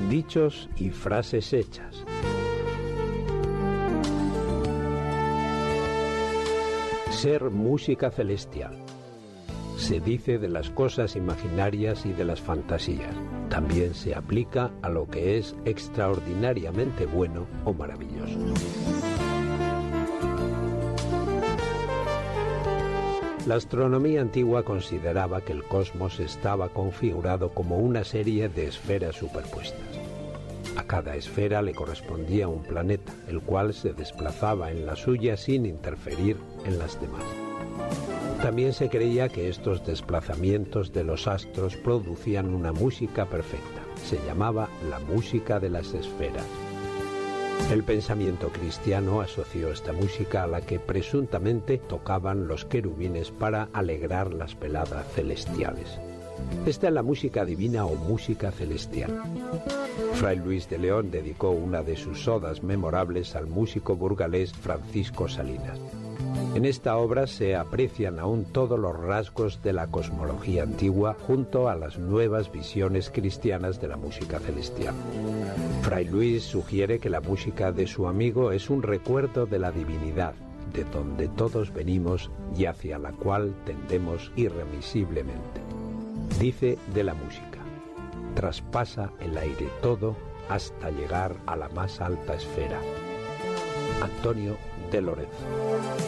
Dichos y frases hechas. Ser música celestial. Se dice de las cosas imaginarias y de las fantasías. También se aplica a lo que es extraordinariamente bueno o maravilloso. La astronomía antigua consideraba que el cosmos estaba configurado como una serie de esferas superpuestas. A cada esfera le correspondía un planeta, el cual se desplazaba en la suya sin interferir en las demás. También se creía que estos desplazamientos de los astros producían una música perfecta. Se llamaba la música de las esferas. El pensamiento cristiano asoció esta música a la que presuntamente tocaban los querubines para alegrar las veladas celestiales. Esta es la música divina o música celestial. Fray Luis de León dedicó una de sus odas memorables al músico burgalés Francisco Salinas. En esta obra se aprecian aún todos los rasgos de la cosmología antigua junto a las nuevas visiones cristianas de la música celestial. Fray Luis sugiere que la música de su amigo es un recuerdo de la divinidad, de donde todos venimos y hacia la cual tendemos irremisiblemente. Dice de la música: traspasa el aire todo hasta llegar a la más alta esfera. Antonio de Lorenzo.